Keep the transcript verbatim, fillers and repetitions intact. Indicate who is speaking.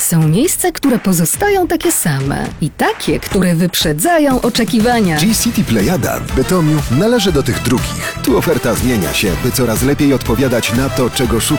Speaker 1: Są miejsca, które pozostają takie same i takie, które wyprzedzają oczekiwania.
Speaker 2: G-City Plejada w Bytomiu należy do tych drugich. Tu oferta zmienia się, by coraz lepiej odpowiadać na to, czego szukasz.